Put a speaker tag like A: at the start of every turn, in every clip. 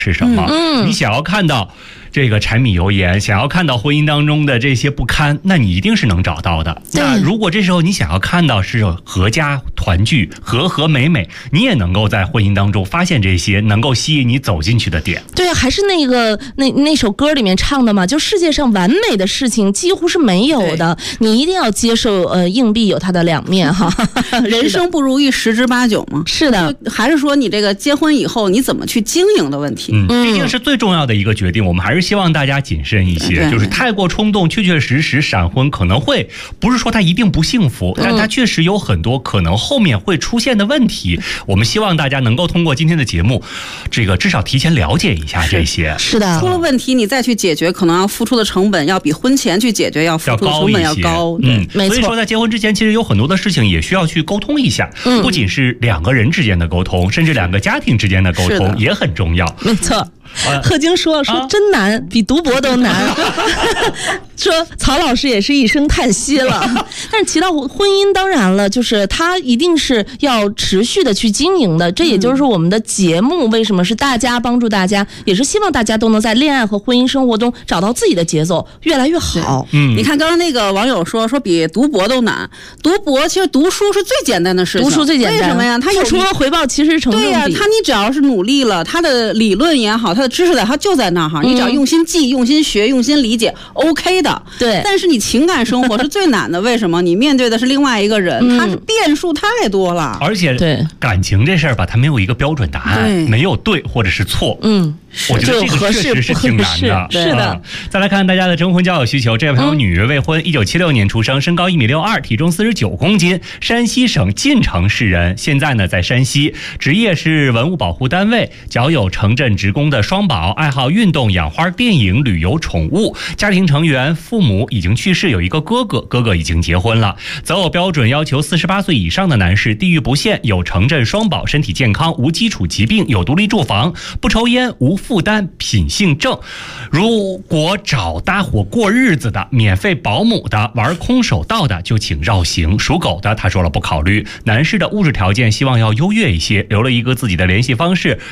A: 是什么？你想要看到这个柴米油盐，想要看到婚姻当中的这些不堪，那你一定是能找到的。那如果这时候你想要看到是阖家团聚、和和美美，你也能够在婚姻当中发现这些能够吸引你走进去的点。
B: 对，还是那首歌里面唱的嘛，就世界上完美的事情几乎是没有的，你一定要接受硬币有它的两面哈。
C: 人生不如意十之八九嘛。
B: 是的，
C: 还是说你这个结婚以后你怎么去经营的问题。
A: 毕竟是最重要的一个决定，我们还是希望大家谨慎一些，就是太过冲动，确确实实闪婚可能会，不是说他一定不幸福，但他确实有很多可能后面会出现的问题。我们希望大家能够通过今天的节目，这个至少提前了解一下这些。
B: 是的，
C: 出了问题你再去解决，可能要付出的成本要比婚前去解决要付出的成本要高。
B: 没错。
A: 所以说在结婚之前，其实有很多的事情也需要去沟通一下，不仅是两个人之间的沟通，甚至两个家庭之间的沟通也很重要。
B: 没错。贺晶说真难，比读博都难。说曹老师也是一声叹息了。但是提到婚姻，当然了，就是它一定是要持续的去经营的。这也就是我们的节目为什么是大家帮助大家，也是希望大家都能在恋爱和婚姻生活中找到自己的节奏，越来越好。
C: 你看刚刚那个网友说比读博都难，读博其实读书是最简单的事情。
B: 读书最简单，
C: 为什么呀？他
B: 付出和回报其实是成正比。
C: 对呀，你只要是努力了，他的理论也好，他的知识点它就在那儿，你只要用心记、用心学、用心理解 ，OK 的。
B: 对。
C: 但是你情感生活是最难的，为什么？你面对的是另外一个人，他是变数太多了。
A: 而且感情这事儿吧，它没有一个标准答案，没有对或者是错。我觉得这个确实是挺难的。
B: 是的。
A: 再来看大家的征婚交友需求，这位朋友女，未婚，1976年出生，身高1.62米，体重49公斤，山西省晋城市人，现在呢在山西，职业是文物保护单位，脚有城镇职工的双保，爱好运动、养花、电影、旅游、宠物。家庭成员父母已经去世，有一个哥哥，哥哥已经结婚了。择偶标准要求48岁以上的男士，地域不限，有城镇双保，身体健康，无基础疾病，有独立住房，不抽烟，无负担，品性正。如果找搭伙过日子的，免费保姆的，玩空手道的，就请绕行。属狗的他说了不考虑。男士的物质条件希望要优越一些，留了一个自己的联系方式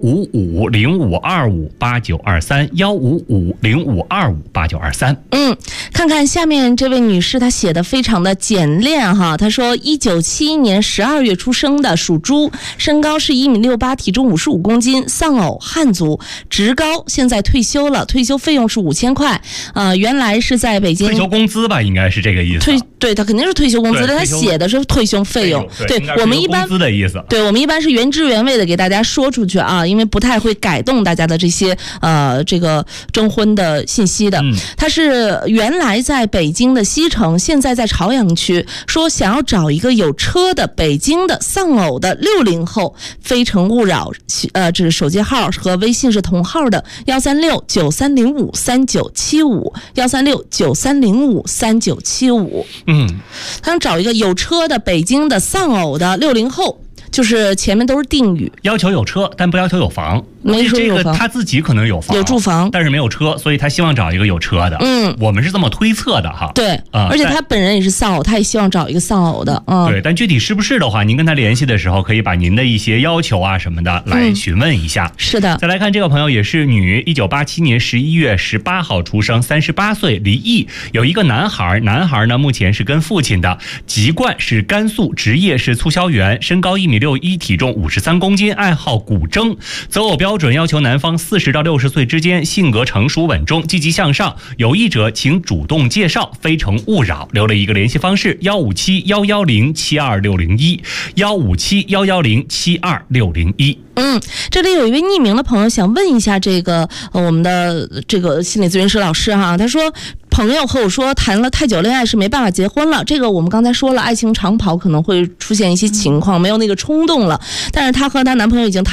A: 15505258923，15505258923。
B: 看看下面这位女士，她写的非常的简练哈。她说1971年12月出生的，属猪，身高是1.68米，体重55公斤，丧偶，汉族，职高，现在退休了，退休费用是5000块。原来是在北京
A: 退休工资吧，应该是这个意思。
B: 对，他肯定是退休工资，但他写的是退休费用。对，我们一般
A: 工资的意思。
B: 对，我们一般是原汁原味的给大家说出去啊，因为不太会改动大家的这些这个征婚的信息的。他是原来在北京的西城，现在在朝阳区，说想要找一个有车的北京的丧偶的60后，非诚勿扰。这是手机号和微信是同号的13693053975，13693053975。他想找一个有车的北京的丧偶的60后，就是前面都是定语，
A: 要求有车，但不要求有房。
B: 没说有房，
A: 这个他自己可能有房，
B: 有住房，
A: 但是没有车，所以他希望找一个有车的。我们是这么推测的哈。
B: 对，而且他本人也是丧偶，他也希望找一个丧偶的。
A: 对，但具体是不是的话，您跟他联系的时候，可以把您的一些要求啊什么的来询问一下。
B: 是的。
A: 再来看这个朋友也是女，1987年11月18号出生，38岁，离异，有一个男孩，男孩呢目前是跟父亲的，籍贯是甘肃，职业是促销员，身高1.61米，体重53公斤，爱好古筝。择偶标准要求男方40到60岁之间，性格成熟稳重，积极向上，有意者请主动介绍，非诚勿扰。留了一个联系方式15711072601，15711072601。
B: 这里有一位匿名的朋友想问一下这个我们的这个心理咨询师老师哈，他说朋友和我说谈了太久恋爱是没办法结婚了，这个我们刚才说了，爱情长跑可能会出现一些情况，没有那个冲动了，但是她和她男朋友已经谈